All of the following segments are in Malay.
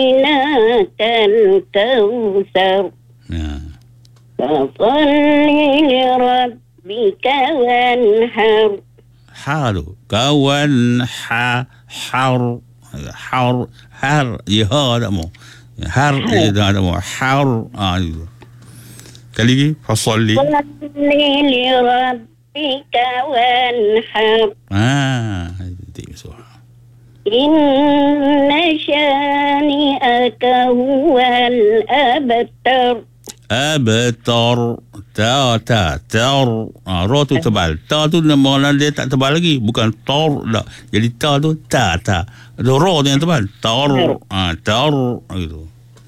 الكوثر فصل لربك وانحر. حار كون حر هذا مو حر هذا مو حر kali lagi fasalli lirabbika wanhar. Itu suara. Inna shani'aka huwal abtar. Abtar tar ra tu tebal, ta tu nama dia tak tebal lagi, bukan tar dah. Jadi ta tu ta ra tu yang tebal, tar gitu.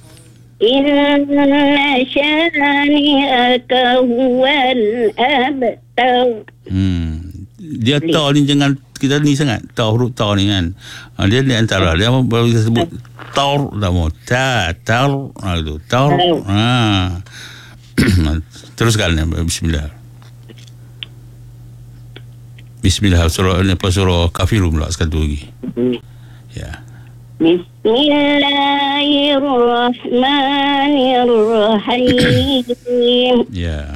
Inna shani'aka huwal abtar. Dia ta ni jangan kita ni sangat, ta huruf ta ni kan. Dia di antara dia baru kita sebut tar dah mau tar gitu. Tar. Teruskan bismillah. Bismillah surah Kafirun pula sekali lagi. Ya. Bismillahirrahmanirrahim. Ya.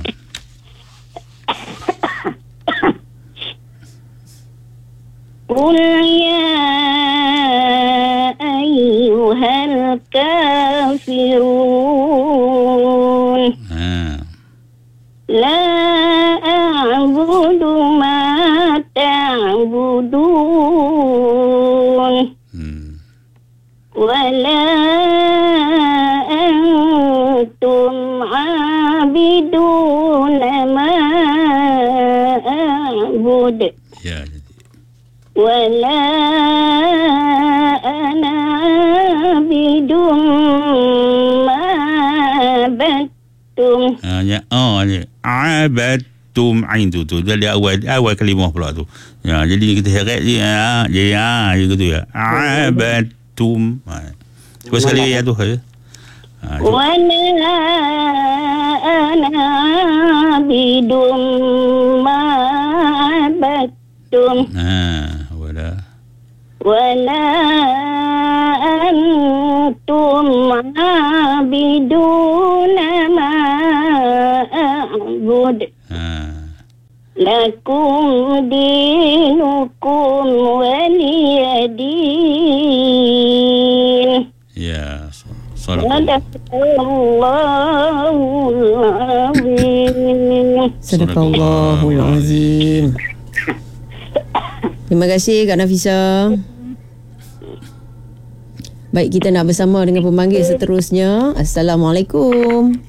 Qul ya ayyuhal kafirun. La a'budu ma ta'budun. Wala antum 'abiduna ma a'bud. Ya. Wala ana 'abidum ma battum. Ya abattum ain tu jadi awal kalimah pula tu. Ya, jadi kita heret dia jadi gitu ya. Abattum. Cuba sekali ya tu ya. Wala ana 'abidum ma battum. Wala antum 'abiduna ma a'bud. Lakum dinukum waliyadin. Ya, Sadaqallahul azim. Terima kasih Kak Nafisa. Baik, kita nak bersama dengan pemanggil seterusnya. Assalamualaikum.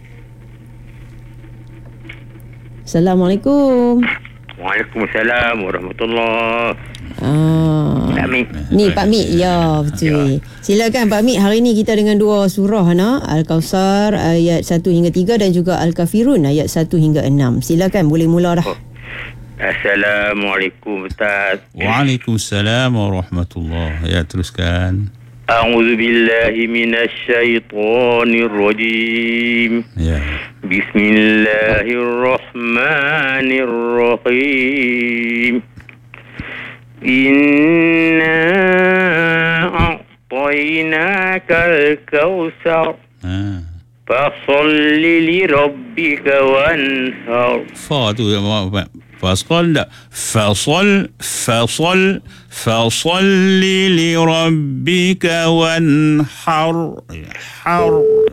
Assalamualaikum. Waalaikumsalam warahmatullahi. Pak Mik. Ni Pak Mik. Ya, betul. Silakan Pak Mik. Hari ni kita dengan dua surah Al-Kawthar ayat 1 hingga 3 dan juga Al-Kafirun ayat 1 hingga 6. Silakan, boleh mula dah. Assalamualaikum Ustaz. Waalaikumsalam warahmatullahi. Ya, teruskan. A'udzu billahi minasy syaithanir rajim. Ya. Bismillahirrahmanirrahim. Inna a'tainakal kautsar. Fasalli li rabbika wanhar. Fa tu fasal dak fasalli li rabbika wanhar. Har.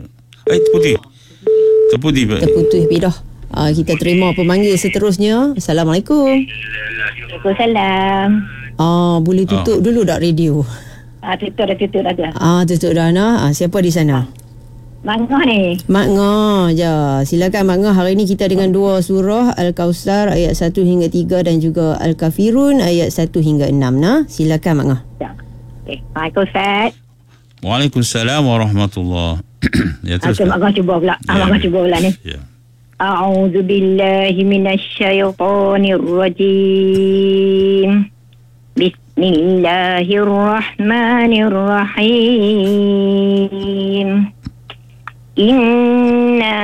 Terputih dah. Kita terima pemanggil seterusnya. Assalamualaikum. Waalaikumsalam. Boleh tutup dulu tak radio? Tutup dah. Tutup dah siapa di sana? Mak Ngah ni. Mak Ngah je. Silakan Mak Ngah. Hari ni kita dengan dua surah Al-Kawthar ayat 1 hingga 3 dan juga Al-Kafirun ayat 1 hingga 6. Silakan Mak Ngah. Waalaikumsalam. Waalaikumsalam warahmatullahi. Ya, terus. Mak Ngah cuba pula. Mak Ngah cuba pula ni. Ya. A'udzu billahi minasy syaithanir rajim. Bismillahirrahmanirrahim. Inna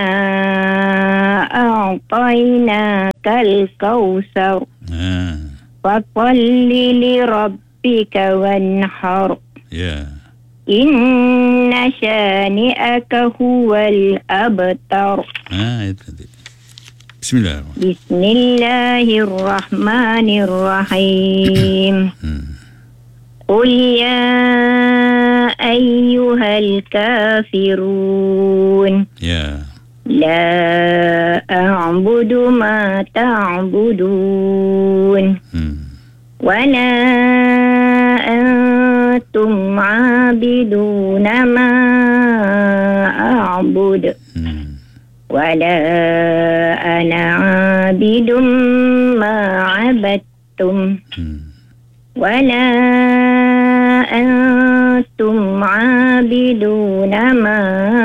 a'tainakal kautsar. Fasalli li rabbika wanhar. Ya. Inna syani'aka huwal abtar. Itu nanti. Bismillahirrahmanirrahim. Bismillahirrahmanirrahim. Qul ya ayyuhal kafirun. Ya. La a'budu ma ta'budun. Wala antum 'abiduna ma a'bud. Wala ana 'abidum ma 'abadtum. Wala antum 'abiduna ma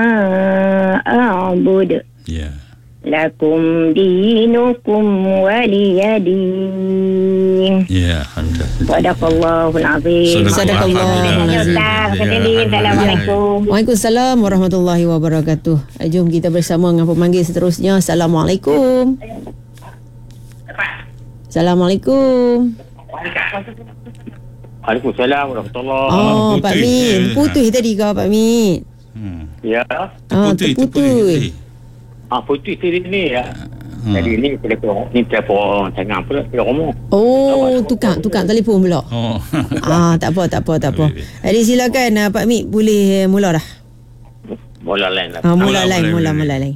a'bud. Ya. Lakum dinukum waliyadin. Ya, Sadaqallahul azim. Sadaqallahul azim. Assalamualaikum. Waalaikumsalam warahmatullahi wabarakatuh. Jom kita bersama dengan pemanggil seterusnya. Assalamualaikum. Assalamualaikum. Waalaikumsalam warahmatullahi. Oh, Pak Min. Putus tadi kau, Pak Min. Ya. Terputus. Putih tadi ni ya. Jadi ni telefon tengah pula rumah. Oh, tukang telefon pula. Oh. Tak apa. Jadi silakan Pak Min, boleh mula dah. Mula lain lah. Mula lain.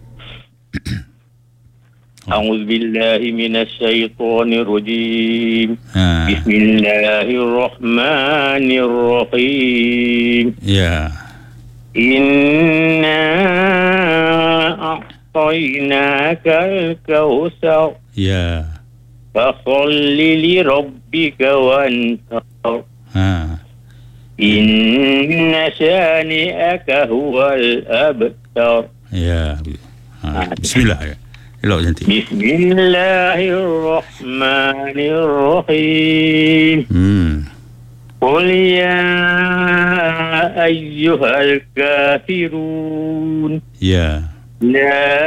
أعوذ بالله من الشيطان الرجيم. بسم الله الرحمن الرحيم. Ya. إنا أعطيناك الكوثر. Ya. فصل لربك وانحر. إن شانئك هو الأبتر. Ya. Bismillah ya. Elok cantik. Bismillahirrahmanirrahim. Qul ya ayyuhal kafirun. Ya. La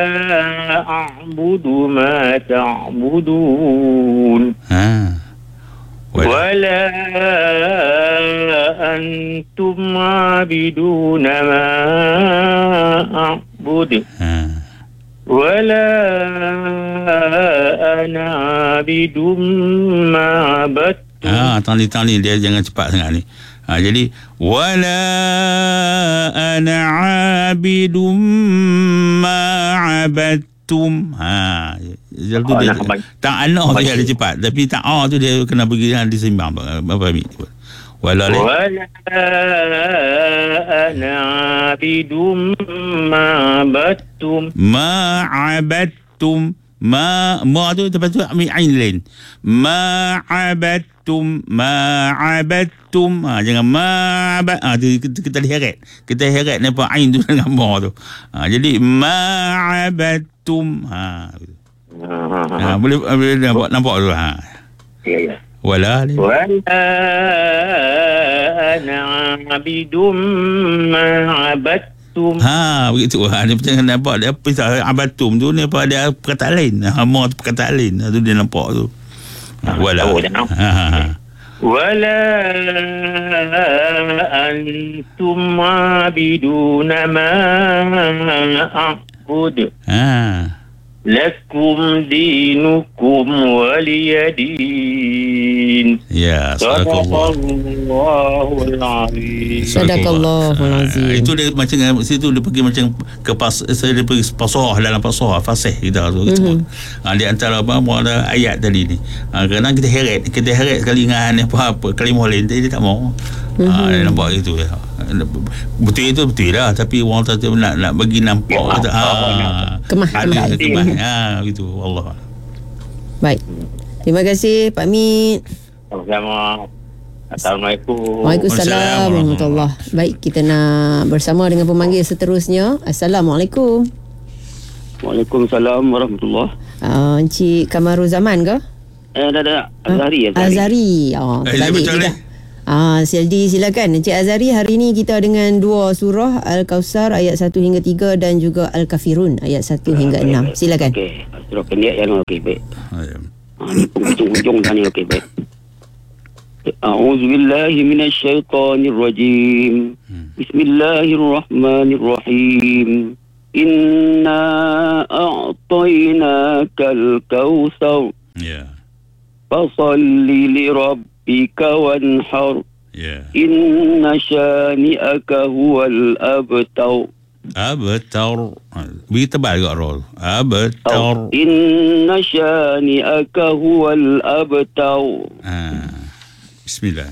a'budu ma ta'budun. Wala antum 'abiduna ma a'budu. Wala ana 'abidum ma 'abadtum. Tali dia jangan cepat sangat ni. Jadi wala ana 'abidum ma 'abadtum. Jadi dia tak ana dia ada cepat, tapi tak tu dia kena pergi diseimbang apa ni. Wala ana 'abidum ma 'abadtum. Ma 'abadtum. Ma tu lepas tu ambil ain lain. Ma 'abadtum. Jangan ma 'abad. Kita heret. Kita heret nampak ain tu dengan ma tu. Jadi ma 'abadtum. Boleh nampak tu. Ya. Wala ana 'abidum ma 'abadtum. Begitu. Dia macam nampak dia pisah abatum tu ni apa dia perkataan lain. Ma tu perkataan lain. Tu dia nampak tu. Wala. Wala antum 'abiduna ma a'bud. Lakum dinukum waliyadin. Ya, Sadaqallahul azim. Sadaqallahul azim. Itu dia macam situ dia pergi macam ke dia pergi pasarah dalam pasarah fasih kita tu. Di antara ada ayat tadi ni. Kerana kita heret sekali dengan apa kalimah lain dia tak mau. Dia nampak itu ya. Betul lah, tapi orang tu nak bagi nampak kemah. Gitu Allah. Baik. Terima kasih Pak Min. Sama-sama. Assalamualaikum. Waalaikumsalam warahmatullahi. Baik, kita nak bersama dengan pemanggil seterusnya. Assalamualaikum. Waalaikumsalam warahmatullahi. Encik Kamarul Zaman ke? Dah. Azhari. Tadi kita. Jadi silakan Encik Azhari. Hari ini kita dengan dua surah, Al-Kawthar ayat 1 hingga 3 dan juga Al-Kafirun ayat 1 hingga 6. Silakan. Okey, surah pendek yang okey baik. Di ujung dah ni okey baik. A'udzu billahi minasy syaithanir rajim. Bismillahirrahmanirrahim. Inna a'tainakal kautsar. Ya. Fasalli li rabbika wanhar. Ya. Inna syani'aka huwal abtar. Abtar. Bagi tebal kat roh. Abtar. Inna syani'aka huwal abtar. Bismillah.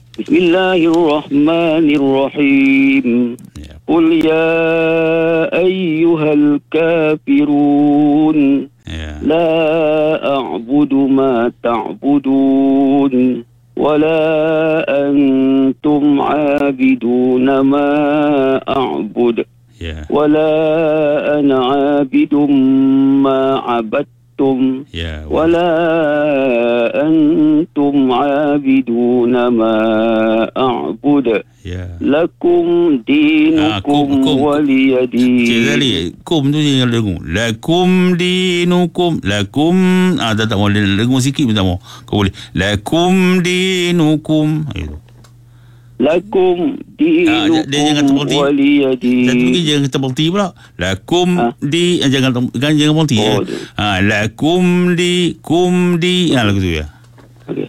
Bismillahirrahmanirrahim. Ya. Qul ya ayyuhal kafirun. Ya. La a'budu ma ta'budun. ولا أنتم عابدون ما أعبد Ya. ولا أنا عابد ما عبدتم Ya. ولا أنتم عابدون ما أعبد Ya. لكم دينكم ولي Cik Zali, دين. kum tu jangan dengung. Lakum dinukum. Lakum. Tak mau dengung sikit pun tak mau. Kau boleh. Lakum dinukum. Itu. لكم dia jangan دينكم terberhenti. ولي Satu lagi دين. jangan terberhenti pula. Lakum jangan berhenti. Oh, Lakum kum di. Lagu tu ya. Okay.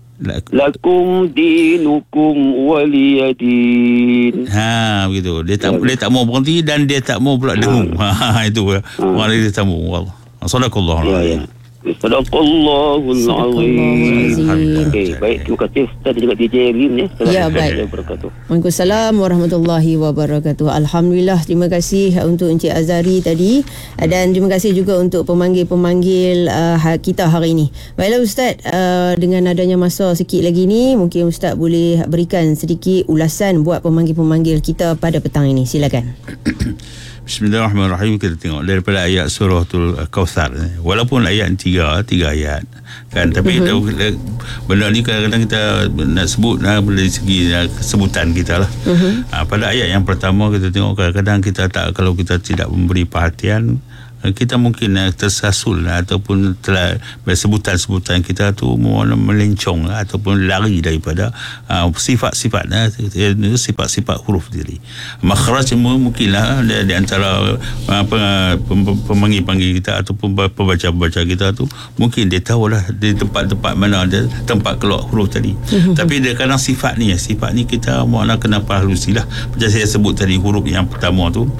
Lakum dinukum waliya din. Begitu. Dia tak mau berhenti dan dia tak mau pula dengung. Itu ya. Orang dia tak mau. Wallah. Sadaqallah. Ya. Sadaqallahul azim. Okey, baik, terima kasih Ustaz dan juga DJ Lim ya. Ya, baik. Waalaikumsalam warahmatullahi wabarakatuh. Alhamdulillah, terima kasih untuk Encik Azhari tadi dan terima kasih juga untuk pemanggil-pemanggil kita hari ini. Baiklah Ustaz, dengan adanya masa sikit lagi ni, mungkin Ustaz boleh berikan sedikit ulasan buat pemanggil-pemanggil kita pada petang ini. Silakan. Bismillahirrahmanirrahim. Kita tengok daripada ayat suratul Kautsar. Walaupun ayat 3 ayat kan, tapi benda ni kadang-kadang kita nak sebut dari segi sebutan kita lah. Pada ayat yang pertama kita tengok kadang-kadang kita tak, kalau kita tidak memberi perhatian, kita mungkin tersasul ataupun sebutan-sebutan kita tu melencong ataupun lari daripada sifat-sifat sifat-sifat huruf diri. Makhraj mungkinlah di antara pemanggil-panggil kita ataupun pembaca-pembaca kita tu mungkin dia tahulah di tempat-tempat mana ada tempat keluar huruf tadi. Tapi dia kadang sifat ni kita makna kena pahalusilah. Macam saya sebut tadi huruf yang pertama tu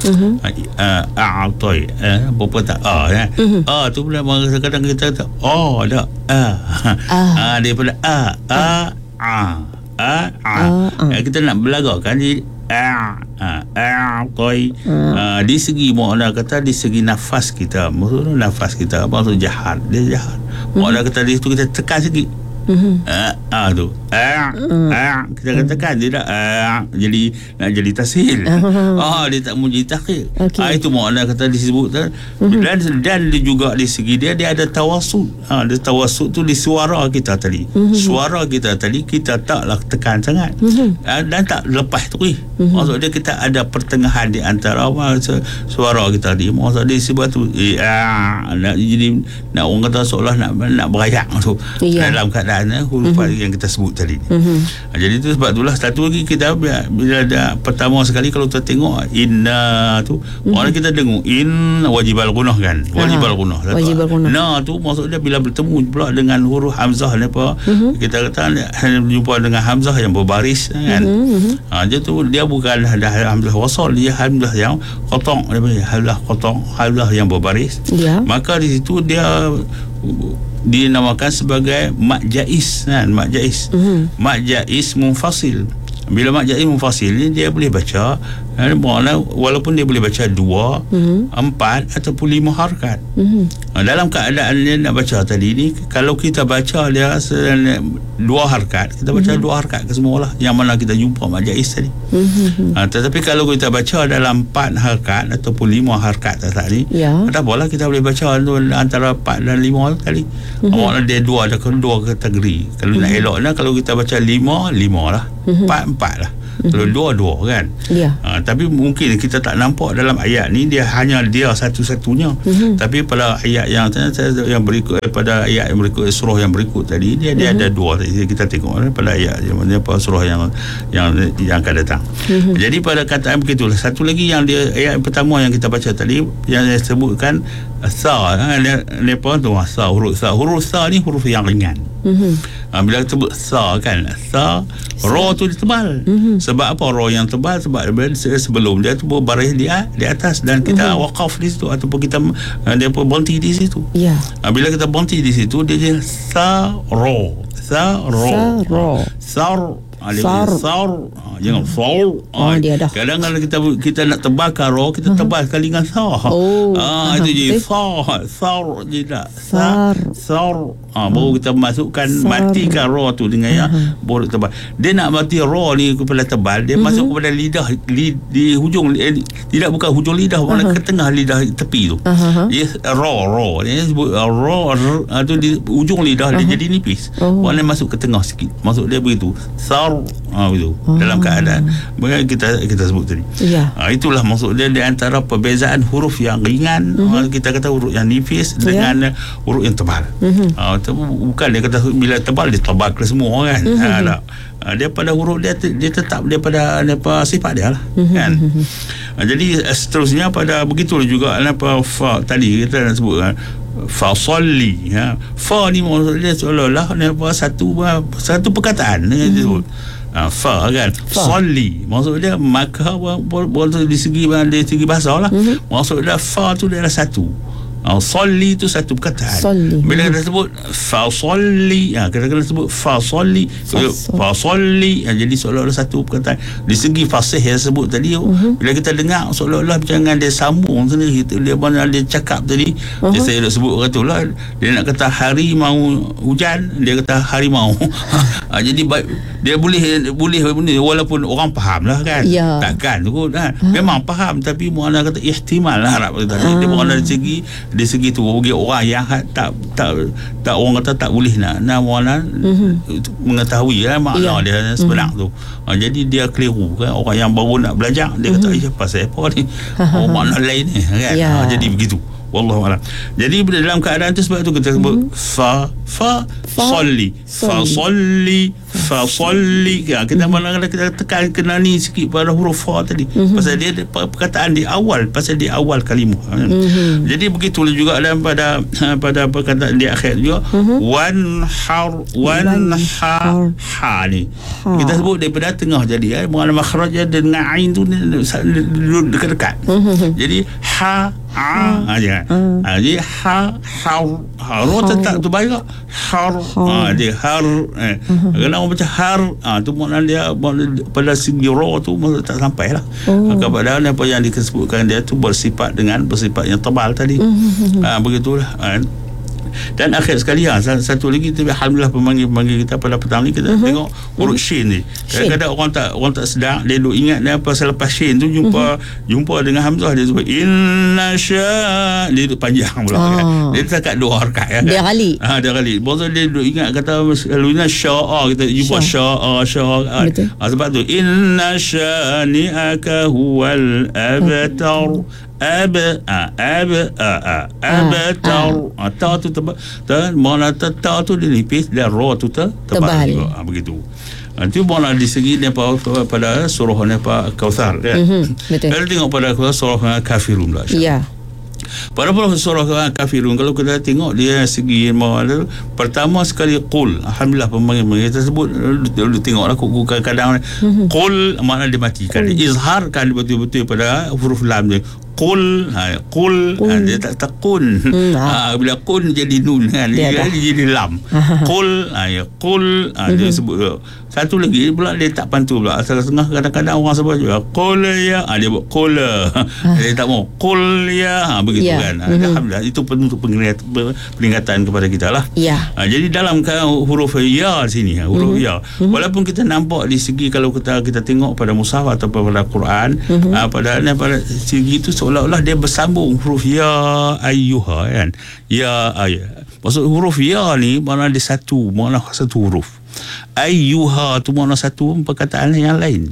a'toi apa tak tu pula kadang kita tak ada daripada kita nak belagakkan jadi di segi makna kata di segi nafas kita, maksud jahat, dia jahat. Makna kata di situ kita tekan sikit. Tu kita katakan dia tak jadi nak jadi tasil. Dia tak mau jadi takhir. Itu makna kata disebut dan dia juga di segi dia ada tawasud. Ada tawasud tu di suara kita tadi. Suara kita tadi kita taklah tekan sangat dan tak lepas tu. Maksud dia kita ada pertengahan di antara suara kita tadi. Maksud dia sebab tu nak jadi nak orang kata seolah nak berayak tu dalam keadaan huruf yang kita sebut tadi. Jadi tu sebab itulah satu lagi kita bila ada pertama sekali kalau kita tengok inna tu orang kita dengung in wajibal gunah kan, wajibal gunah. Na tu maksud dia bila bertemu pula dengan huruf hamzah ni apa kita kata jumpa dengan hamzah yang berbaris kan. Dia tu dia bukan ada hamzah wasal, dia hamzah yang qata', hamzah yang berbaris. Maka di situ dia dinamakan sebagai mak jaiz kan, mak jaiz. Mak jaiz munfasil. Bila mak jaiz munfasil ni dia boleh baca walaupun dia boleh baca 2, 4 ataupun 5 harakat. Dalam keadaan dia nak baca tadi ni, kalau kita baca dia 2 harakat, kita baca 2 harakat ke semua lah yang mana kita jumpa mak jaiz tadi. Tetapi kalau kita baca dalam 4 harakat ataupun 5 harakat tadi, tak apalah, kita boleh baca antara 4 dan 5 tadi. Maknanya dia 2 kategori. Kalau nak eloknya kalau kita baca 5 lah, 4 lah. Dua-dua kan. Ya. Tapi mungkin kita tak nampak dalam ayat ni dia hanya dia satu-satunya. Tapi pada ayat yang berikut, pada ayat yang berikut, surah yang berikut tadi, dia ada dua. Kita tengok pada ayat surah yang akan datang. Jadi pada kataan begitulah. Satu lagi yang dia ayat pertama yang kita baca tadi, yang saya sebutkan sa, huruf sa ni huruf yang ringan. Bila kita sebut sa kan, sa, ra tu dia tebal. Sebab apa ra yang tebal? Sebab sebelum dia tu baris di atas dan kita waqaf di situ, ataupun kita dia pun berhenti di situ. Ya. Bila kita berhenti di situ, dia jadi sa ra, jangan sar. Dia dah. Kadang-kadang kita nak tebalkan ra, kita tebalkan dengan sa. Itu je sar je tak. Sar. Baru kita masukkan, matikan ra tu dengan yang baru tebal. Dia nak mati ra ni kepada tebal, dia masuk kepada lidah, di hujung, tidak bukan hujung lidah, mana ke tengah lidah tepi tu. Ra dia sebut ra tu di ujung lidah, dia jadi nipis. Mana masuk ke tengah sikit, masuk dia begitu. Sar begitu. Dalam keadaan kita sebut tadi. Itulah maksud dia, di antara perbezaan huruf yang ringan, kita kata huruf yang nipis dengan huruf yang tebal. Bukan dia kata bila tebal dia tebal ke semua kan. Tak. Dia pada huruf dia tetap daripada sifat dia lah kan. Jadi seterusnya pada begitulah juga fa tadi kita nak sebut kan, fa salli. Fa ni maksud dia seolah-olah satu perkataan dia sebut. Fa kan, salli maksud dia maka dari segi bahasa lah. Maksud dia fa tu dia adalah satu. Salli tu satu perkataan. Bila kita sebut fa salli, kadang-kadang sebut fa salli, jadi seolah-olah satu perkataan. Di segi fasih yang sebut tadi, bila kita dengar seolah-olah jangan dia sambung sendiri. Dia mana dia cakap tadi, saya nak sebut katalah dia nak kata hari mau hujan, dia kata hari mau. Jadi dia boleh walaupun orang faham lah kan. Takkan tu kan. Memang faham, tapi mana kata ihtimal lah harap kita. Dia mana di segi tu bagi orang yang tak orang kata tak boleh nak mengetahui makna dia sebenar tu. Jadi dia keliru kan. Orang yang baru nak belajar, dia kata pasal apa ni, makna lain ni kan. Jadi begitu, wallahu a'lam. Jadi dalam keadaan tu, sebab tu kita sebut fa salli, kita mana kita tekan kena ni sikit pada huruf fa tadi, pasal dia perkataan di awal, kalimah. Jadi begitulah juga dalam pada perkataan di akhir juga, wan har ni kita sebut daripada tengah. Jadi mana makhraj dia dengan ain tu dekat-dekat. Jadi jadi ra tetap tu baik. Dia har kalau orang baca har tu makna dia pada segi ra tu tak sampai lah kepada apa yang disebutkan dia tu bersifat yang tebal tadi. Begitulah. Dan akhir sekali satu lagi, alhamdulillah pemanggil kita pada petang ni kita tengok huruf shin ni. Kadang-kadang orang tak sedar, dia duk ingat dia apa selepas shin tu jumpa dengan hamzah, dia sebut inna sya, dia duk panjang pula kan. Dia takat 2 harakat kan. Dia kali. Maksud dia duk ingat kata selalunya sya'a, kita jumpa sya'a. Sebab tu inna syani'aka huwal abtar. Abtar. Ta tu tebal, mana ta tu dia nipis, dan ra tu tebal juga. Begitu. Itu mana di segi pada surah Kautsar kan. Kalau tengok pada surah Kafirun lah. Pada surah Kafirun, kalau kita tengok dia segi pertama sekali qul, alhamdulillah pemanggil kita sebut tengoklah kadang-kadang qul makna dia matikan, dia izharkan betul-betul pada huruf lam dia. Qul dia tak kun. Bila kun jadi nun kan, dia jadi lam. Qul dia sebut. Satu lagi pula dia tak pantu pula, setengah kadang-kadang orang sebut juga qul ya, dia buat qul. Dia tak mau qul ya, begitu kan. Alhamdulillah, itu bentuk peringatan kepada kita lah. Jadi dalam huruf ya sini, huruf ya, walaupun kita nampak di segi kalau kita tengok pada mushaf atau pada Quran, pada segi itu seolah-olah dia bersambung huruf ya ayyuha kan. Maksud huruf ya ni mana dia satu huruf. Ayyuha tu mana satu perkataan yang lain.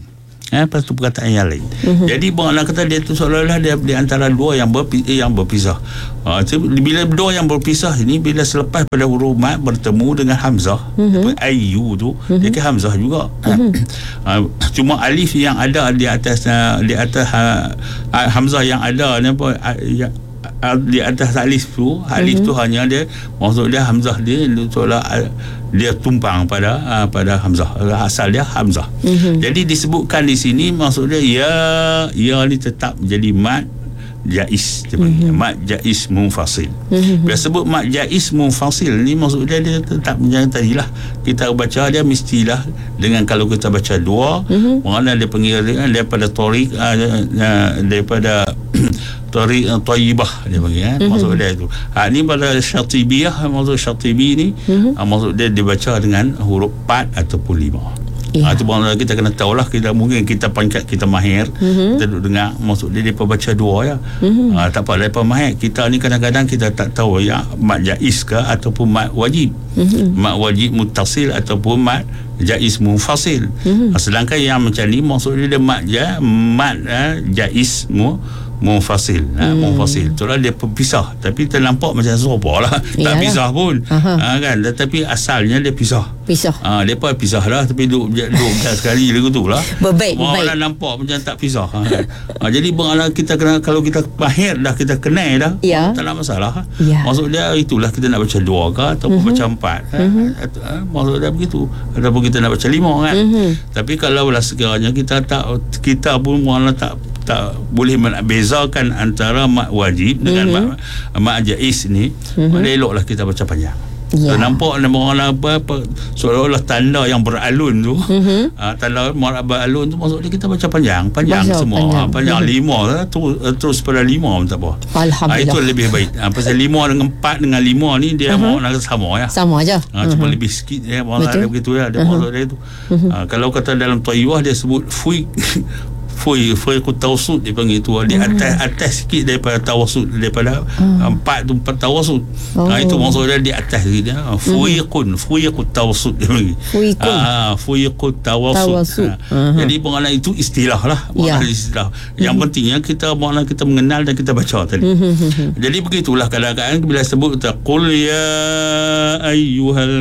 Lepas tu perkataan yang lain. Jadi orang kata dia tu seolah-olah dia di antara dua yang berpisah. Bila dua yang berpisah ini, bila selepas pada huruf mat bertemu dengan hamzah, ayu tu dia ke hamzah juga. Cuma alif yang ada di atas hamzah yang ada ni apa, di atas alif tu hanya dia, maksud dia hamzah dia seolah dia tumpang pada hamzah, asal dia hamzah. Jadi disebutkan di sini, maksud dia ya ni tetap jadi mat jaiz, dia panggil mat jaiz munfasil. Bila sebut mat jaiz munfasil ni, maksud dia tetap macam tadilah kita baca dia mestilah dengan, kalau kita baca dua, mana dia panggil daripada tariq, daripada tariq tayyibah dia panggil, maksud dia itu. Ni pada Syatibiyah, maksud Syatibi ni maksud dia dibaca dengan huruf 4 ataupun 5. Itu kita kena tahulah, kita mungkin kita pangkat kita mahir, kita duduk dengar, maksud dia baca dua ya. Tak apa, lepas mahir kita ni kadang-kadang kita tak tahu ya mat jaiz ke ataupun mat wajib, mat wajib muttasil ataupun mat jaiz munfasil. Sedangkan yang macam ni, maksud dia mat jaiz munfasil. Munfasil itulah dia berpisah, tapi terlampak macam serupa lah. Tak pisah pun, kan, tetapi asalnya dia pisah. Depa pisah lah, tapi duduk sekali lagu tu lah. Baik. Orang nampak macam tak pisah. Jadi kita kena, kalau kita mahir dah, kita kenal dah, tak ada masalah. Maksud dia itulah, kita nak baca 2 ke ataupun baca 4, maksud dia begitu, ataupun kita nak baca 5 kan. Tapi kalau lah sekiranya kita pun malah tak boleh bezakan antara mat wajib dengan mat jaiz ni, eloklah kita baca panjang. Nampak orang apa seolah-olah tanda yang beralun tu, tanda beralun tu, maksud dia kita baca panjang semua, panjang 5 terus pada 5 tak apa. Alhamdulillah. Itu lebih baik. Pasal 5 dengan 4 dengan 5 ni dia orang sama ya. Sama aja. Cuma lebih sikit dia ada begitu ya, dia maksud dia tu. Kalau kata dalam Tayyibah dia sebut fuiqut tawasud, dia panggil tu, di atas sikit daripada tawasud, daripada 4 tu 4 tawasud. Itu maksud dia di atas sikit dia. Fuiqut tawasud dia panggil. Fuiqut tawasud. Jadi pengalan itu istilah lah, istilah. Yang pentingnya kita mengenal dan kita baca tadi. Jadi begitulah kadang-kadang bila sebut qul ya ayyuhal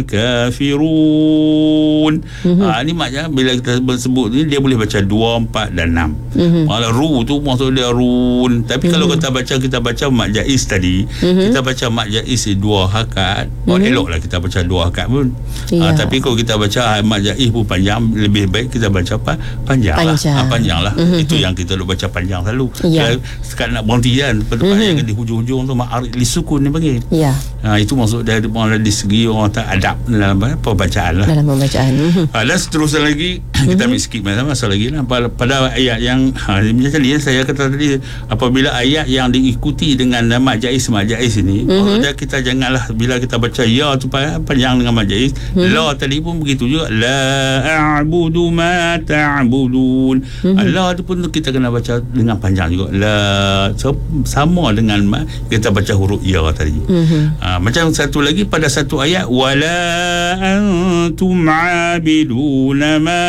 kafirun, ni maknanya bila kita sebut ni dia boleh baca 2, 4 dan 6. Malah ru tu maksud dia run. Tapi kalau kita baca mat jaiz tadi, kita baca mat jaiz 2 harakat, eloklah kita baca 2 harakat pun. Tapi kalau kita baca mat jaiz pun panjang, lebih baik kita baca panjang lah. Itu yang kita duk baca panjang selalu. Sekarang nak berhenti kan, tempat yang di hujung-hujung tu ma'arid li sukun dia panggil. Itu maksud dia dari segi orang tak adab dalam pembacaan lah. Dan seterusnya lagi kita ambil sikit masa lagi lah pada ayat yang macam tadi saya kata tadi, apabila ayat yang diikuti dengan mat jaiz ini, maksudnya kita janganlah bila kita baca ya tu panjang dengan mat jaiz, la tadi pun begitu juga, la a'budu ma ta'budun, la tu pun kita kena baca dengan panjang juga, la sama dengan kita baca huruf ya tadi. Macam satu lagi pada satu ayat, wala antum 'abiduna ma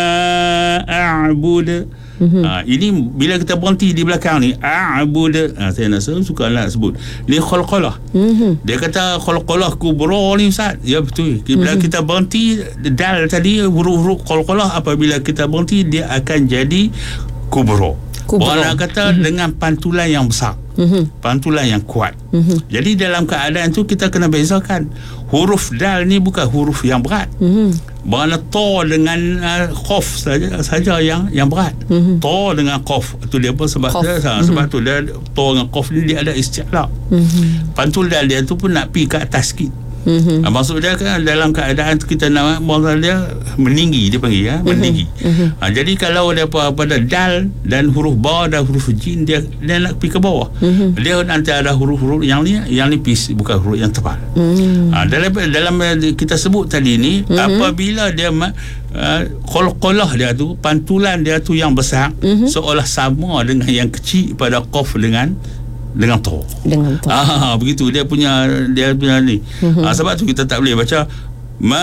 a'bud. Ini bila kita berhenti di belakang ni a'bud, saya suka nak sebut ni khalqalah. Dia kata khalqalah kubra ni Ustaz. Ya betul. Bila kita berhenti dal tadi, huruf-huruf khalqalah apabila kita berhenti dia akan jadi kubra. Orang kata dengan pantulan yang besar, pantulan yang kuat. Jadi dalam keadaan tu kita kena bezakan, huruf dal ni bukan huruf yang berat. Mana ta dengan qaf saja yang berat. Ta dengan qaf tu dia apa sebab tu dia ta dengan qaf ni dia ada isti'la. Pantul dal dia tu pun nak pi ke atas sikit. Maksud dia kan dalam keadaan kita nak maksud dia meninggi, dia panggil meninggi. Jadi kalau dia pada dal dan huruf ba dan huruf jim, dia nak pergi ke bawah. Dia nanti ada huruf-huruf yang ni nipis, bukan huruf yang tebal. Dalam kita sebut tadi ni, apabila dia qalqalah dia tu, pantulan dia tu yang besar, seolah sama dengan yang kecil pada qaf dengan ta. Begitu dia punya ni. Sebab tu kita tak boleh baca ma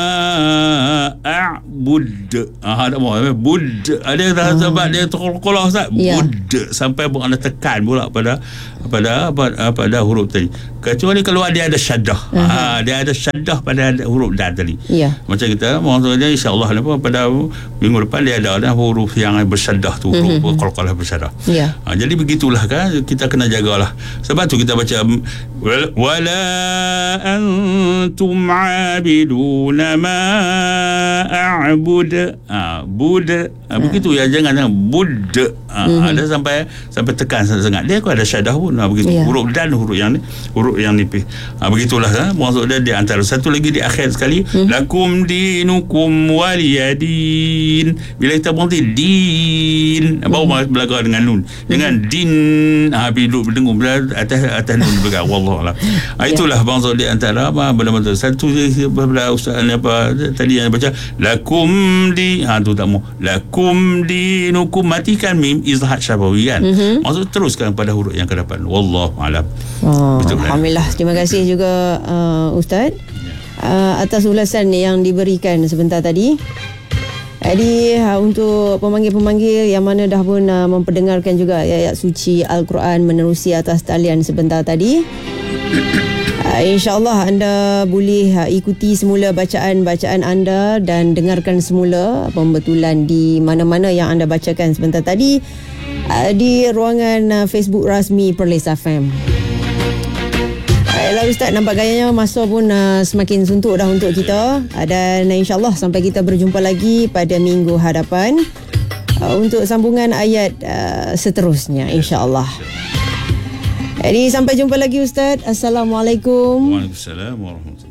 a'bud. Tak mau bud. Ada sebab dia terkolah Ustaz. Bud sampai pun anda tekan pula pada huruf tadi. Kecuali kalau dia ada syaddah. Dia ada syaddah pada huruf dal tadi. Macam kita maksudnya insya-Allah pada minggu depan dia ada huruf yang bersyaddah tu, huruf qalqalah bersyaddah. Jadi begitulah kan, kita kena jagalah. Sebab tu kita baca wala antum abiduna ma a'bud. Bud. Begitu ya, jangan bud. Ada sampai tekan sangat. Dia ada syaddah pun. Begitu. Huruf dan huruf yang nipis. Begitulah maksud dia di antara satu lagi di akhir sekali lakum dinukum waliyadin. Bila kita berhenti din baru belajar dengan nun. Dengan din duduk berdengung atas nun belakang. Wallahualam. Itulah maksud di antara benda-benda. Satu daripada ustaz tadi yang baca lakum di tu tak mau lakum dinukum, matikan mim izhar syafawi kan. Maksud teruskan pada huruf yang ke depan. Wallahualam. Alhamdulillah. Terima kasih juga Ustaz atas ulasan yang diberikan sebentar tadi. Jadi untuk pemanggil-pemanggil yang mana dah pun memperdengarkan juga ayat suci Al-Quran menerusi atas talian sebentar tadi, InsyaAllah anda boleh ikuti semula bacaan-bacaan anda dan dengarkan semula pembetulan di mana-mana yang anda bacakan sebentar tadi di ruangan Facebook rasmi Perlis FM. Baiklah Ustaz, nampak gayanya masa pun semakin suntuk dah untuk kita, dan insyaAllah sampai kita berjumpa lagi pada minggu hadapan untuk sambungan ayat seterusnya insyaAllah. Jadi sampai jumpa lagi Ustaz. Assalamualaikum. Waalaikumsalam warahmatullahi wabarakatuh.